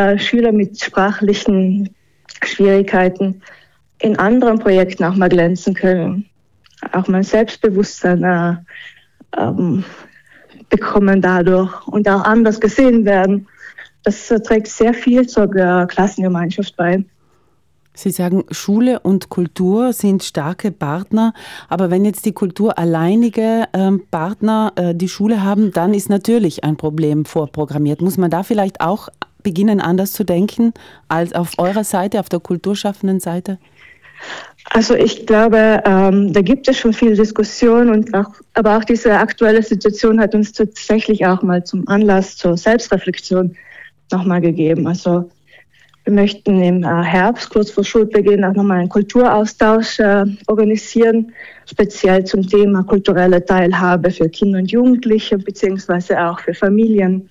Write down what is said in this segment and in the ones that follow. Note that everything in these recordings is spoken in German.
Schüler mit sprachlichen Schwierigkeiten in anderen Projekten auch mal glänzen können, auch mal Selbstbewusstsein bekommen dadurch und auch anders gesehen werden. Das trägt sehr viel zur Klassengemeinschaft bei. Sie sagen, Schule und Kultur sind starke Partner, aber wenn jetzt die Kultur alleinige Partner die Schule haben, dann ist natürlich ein Problem vorprogrammiert. Muss man da vielleicht auch beginnen, anders zu denken als auf eurer Seite, auf der kulturschaffenden Seite? Also ich glaube, da gibt es schon viel Diskussion aber auch diese aktuelle Situation hat uns tatsächlich auch mal zum Anlass zur Selbstreflexion nochmal gegeben. Also wir möchten im Herbst, kurz vor Schulbeginn, auch nochmal einen Kulturaustausch organisieren, speziell zum Thema kulturelle Teilhabe für Kinder und Jugendliche, beziehungsweise auch für Familien.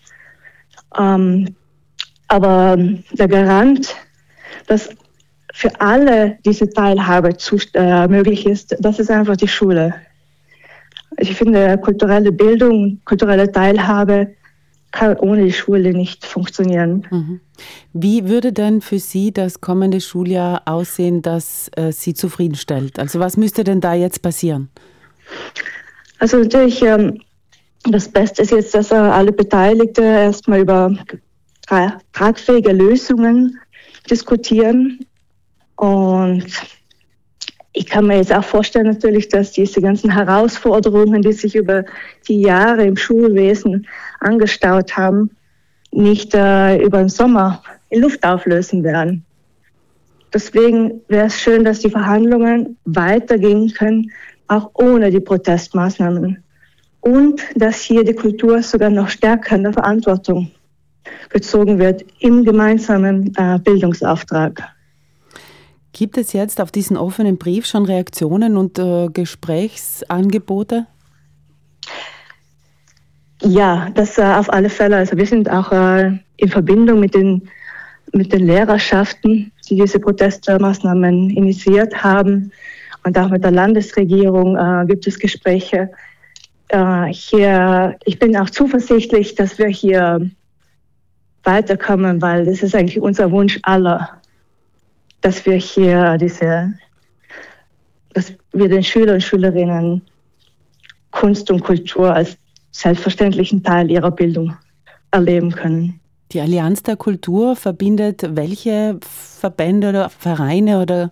Aber der Garant, dass für alle diese Teilhabe möglich ist, das ist einfach die Schule. Ich finde, kulturelle Bildung, kulturelle Teilhabe kann ohne die Schule nicht funktionieren. Mhm. Wie würde denn für Sie das kommende Schuljahr aussehen, das Sie zufriedenstellt? Also was müsste denn da jetzt passieren? Also natürlich, das Beste ist jetzt, dass alle Beteiligten erstmal über tragfähige Lösungen diskutieren. Und ich kann mir jetzt auch vorstellen natürlich, dass diese ganzen Herausforderungen, die sich über die Jahre im Schulwesen angestaut haben, nicht über den Sommer in Luft auflösen werden. Deswegen wäre es schön, dass die Verhandlungen weitergehen können, auch ohne die Protestmaßnahmen. Und dass hier die Kultur sogar noch stärker in der Verantwortung gezogen wird im gemeinsamen Bildungsauftrag. Gibt es jetzt auf diesen offenen Brief schon Reaktionen und Gesprächsangebote? Ja, das auf alle Fälle. Also wir sind auch in Verbindung mit den Lehrerschaften, die diese Protestmaßnahmen initiiert haben. Und auch mit der Landesregierung gibt es Gespräche. Ich bin auch zuversichtlich, dass wir hier weiterkommen, weil das ist eigentlich unser Wunsch aller, dass wir hier dass wir den Schülern und Schülerinnen Kunst und Kultur als selbstverständlichen Teil ihrer Bildung erleben können. Die Allianz der Kultur verbindet welche Verbände oder Vereine oder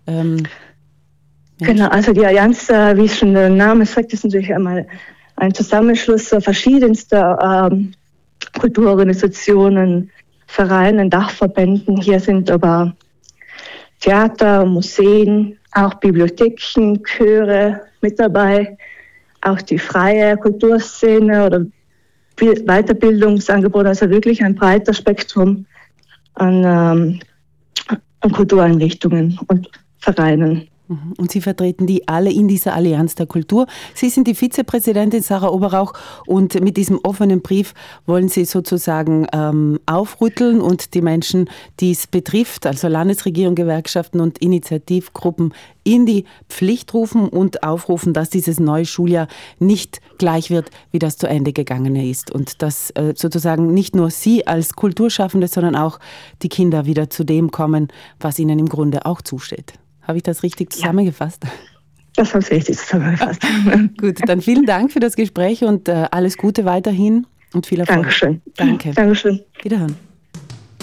Genau, also die Allianz, wie schon der Name sagt, ist natürlich einmal ein Zusammenschluss verschiedenster Kulturorganisationen, Vereinen, Dachverbänden. Hier sind aber Theater, Museen, auch Bibliotheken, Chöre mit dabei, auch die freie Kulturszene oder Weiterbildungsangebote, also wirklich ein breiter Spektrum an Kultureinrichtungen und Vereinen. Und Sie vertreten die alle in dieser Allianz der Kultur. Sie sind die Vizepräsidentin Sarah Oberrauch und mit diesem offenen Brief wollen Sie sozusagen aufrütteln und die Menschen, die es betrifft, also Landesregierung, Gewerkschaften und Initiativgruppen, in die Pflicht rufen und aufrufen, dass dieses neue Schuljahr nicht gleich wird, wie das zu Ende gegangene ist. Und dass sozusagen nicht nur Sie als Kulturschaffende, sondern auch die Kinder wieder zu dem kommen, was ihnen im Grunde auch zusteht. Habe ich das richtig zusammengefasst? Ja, das habe ich richtig zusammengefasst. Gut, dann vielen Dank für das Gespräch und alles Gute weiterhin und viel Erfolg. Dankeschön. Danke. Dankeschön. Wiederhören.